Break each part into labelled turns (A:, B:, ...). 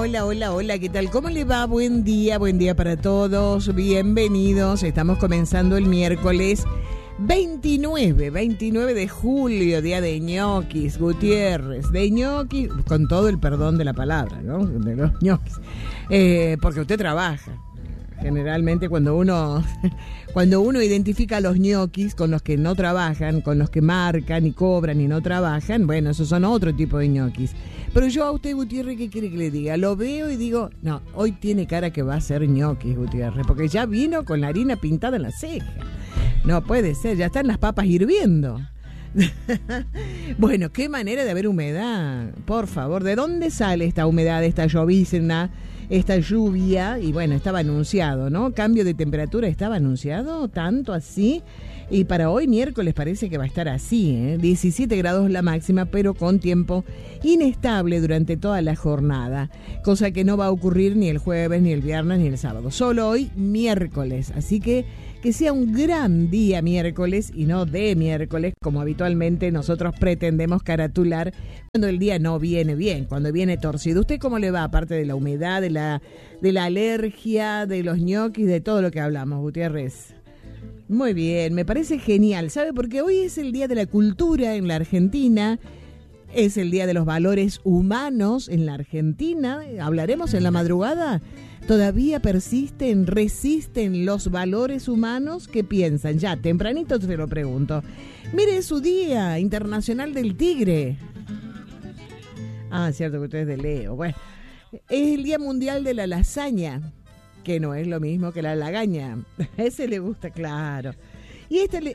A: Hola, ¿qué tal? ¿Cómo le va? Buen día para todos, bienvenidos. Estamos comenzando el miércoles 29 de julio, día de ñoquis, Gutiérrez, de ñoquis, con todo el perdón de la palabra, ¿no? De los ñoquis, porque usted trabaja. Generalmente cuando uno identifica a los ñoquis con los que no trabajan, con los que marcan y cobran y no trabajan, bueno, esos son otro tipo de ñoquis. Pero yo a usted, Gutiérrez, ¿qué quiere que le diga? Lo veo y digo, no, hoy tiene cara que va a ser ñoquis, Gutiérrez, porque ya vino con la harina pintada en la ceja. No puede ser, ya están las papas hirviendo. Bueno, qué manera de haber humedad, por favor. ¿De dónde sale esta humedad, esta llovizna, esta lluvia? Y bueno, estaba anunciado, ¿no? Cambio de temperatura estaba anunciado, tanto así. Y para hoy miércoles parece que va a estar así, 17 grados la máxima, pero con tiempo inestable durante toda la jornada, cosa que no va a ocurrir ni el jueves, ni el viernes, ni el sábado. Solo hoy miércoles, así que sea un gran día miércoles y no de miércoles, como habitualmente nosotros pretendemos caratular cuando el día no viene bien, cuando viene torcido. ¿Usted cómo le va, aparte de la humedad, de la alergia, de los ñoquis, de todo lo que hablamos, Gutiérrez? Muy bien, me parece genial, ¿sabe? Porque hoy es el Día de la Cultura en la Argentina, es el Día de los Valores Humanos en la Argentina. Hablaremos en la madrugada. ¿Todavía resisten los valores humanos? ¿Qué piensan? Ya, tempranito te lo pregunto. Mire, es su Día Internacional del Tigre. Ah, cierto que usted es de Leo. Bueno, es el Día Mundial de la Lasaña, que no es lo mismo que la lagaña. A ese le gusta, claro. Y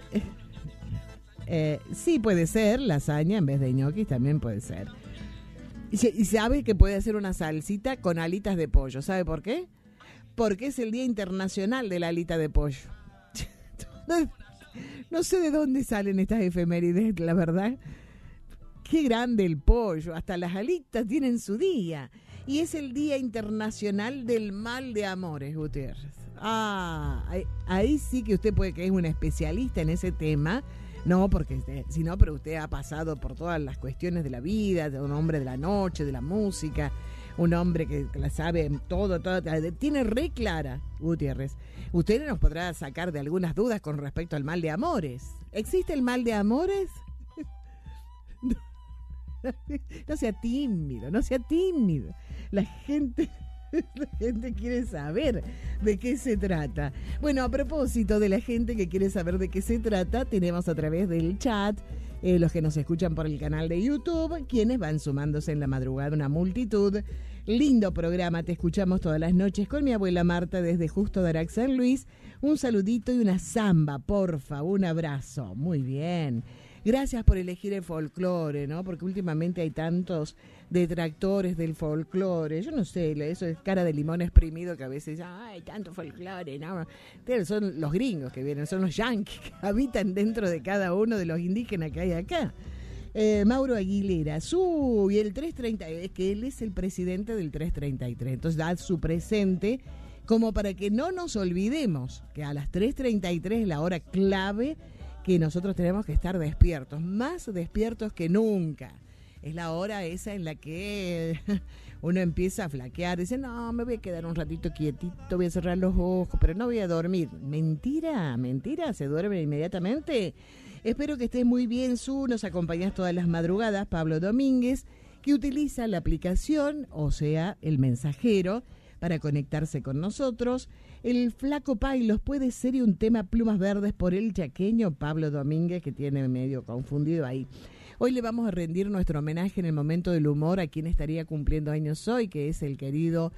A: sí puede ser lasaña en vez de ñoquis, también puede ser. Y sabe que puede hacer una salsita con alitas de pollo. ¿Sabe por qué? Porque es el Día Internacional de la Alita de Pollo. No sé de dónde salen estas efemérides, la verdad. Qué grande el pollo. Hasta las alitas tienen su día. Y es el Día Internacional del Mal de Amores, Gutiérrez. Ahí sí que usted puede que es un especialista en ese tema. No, porque pero usted ha pasado por todas las cuestiones de la vida, un hombre de la noche, de la música, un hombre que la sabe todo, tiene re clara, Gutiérrez. Usted nos podrá sacar de algunas dudas con respecto al mal de amores. ¿Existe el mal de amores? No sea tímido. La gente quiere saber de qué se trata. Bueno, a propósito de la gente que quiere saber de qué se trata, tenemos a través del chat, los que nos escuchan por el canal de YouTube, quienes van sumándose en la madrugada, una multitud. Lindo programa, te escuchamos todas las noches con mi abuela Marta desde Justo de Arax, San Luis. Un saludito y una zamba, porfa, un abrazo. Muy bien. Gracias por elegir el folclore, ¿no? Porque últimamente hay tantos detractores del folclore. Yo no sé, eso es cara de limón exprimido que a veces, hay tanto folclore, ¿no? Son los gringos que vienen, son los yanquis que habitan dentro de cada uno de los indígenas que hay acá. Mauro Aguilera, y el 330, es que él es el presidente del 333, entonces da su presente como para que no nos olvidemos que a las 3:33 es la hora clave que nosotros tenemos que estar despiertos, más despiertos que nunca. Es la hora esa en la que uno empieza a flaquear, dice, no, me voy a quedar un ratito quietito, voy a cerrar los ojos, pero no voy a dormir. Mentira, se duerme inmediatamente. Espero que estés muy bien, nos acompañas todas las madrugadas, Pablo Domínguez, que utiliza la aplicación, o sea, el mensajero, para conectarse con nosotros. El Flaco Pailos, puede ser y un tema Plumas Verdes por el chaqueño Pablo Domínguez, que tiene medio confundido ahí. Hoy le vamos a rendir nuestro homenaje en el momento del humor a quien estaría cumpliendo años hoy, que es el querido,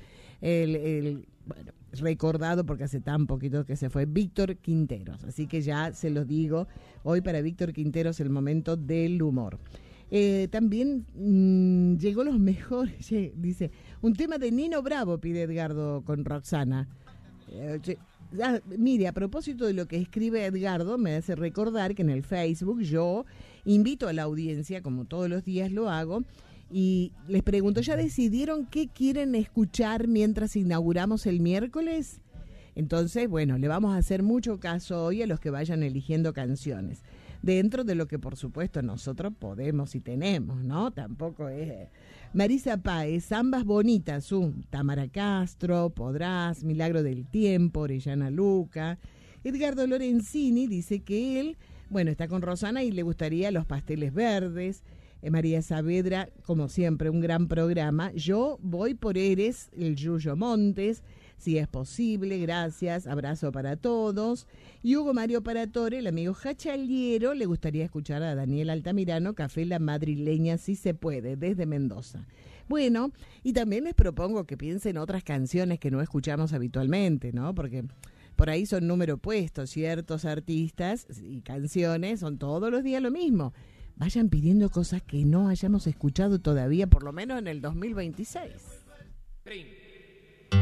A: bueno, recordado porque hace tan poquito que se fue, Víctor Quinteros. Así que ya se los digo, hoy para Víctor Quinteros el momento del humor. También llegó los mejores, dice, un tema de Nino Bravo, pide Edgardo con Roxana. Mire, a propósito de lo que escribe Edgardo, me hace recordar que en el Facebook yo invito a la audiencia, como todos los días lo hago, y les pregunto, ¿ya decidieron qué quieren escuchar mientras inauguramos el miércoles? Entonces, bueno, le vamos a hacer mucho caso hoy a los que vayan eligiendo canciones. dentro de lo que por supuesto nosotros podemos y tenemos, ¿no? Tampoco es... Marisa Páez, ambas bonitas, Tamara Castro, Podrás, Milagro del Tiempo, Orellana Luca. Edgardo Lorenzini dice que él, bueno, está con Rosana y le gustaría los pasteles verdes. María Saavedra, como siempre, un gran programa. Yo voy por Eres, el Yuyo Montes, si es posible, gracias, abrazo para todos. Y Hugo Mario Paratore, el amigo Jachaliero, le gustaría escuchar a Daniel Altamirano, Café La Madrileña, si se puede, desde Mendoza. Bueno, y también les propongo que piensen otras canciones que no escuchamos habitualmente, ¿no? Porque por ahí son número puesto, ciertos artistas y canciones son todos los días lo mismo. Vayan pidiendo cosas que no hayamos escuchado todavía, por lo menos en el 2026.
B: 30.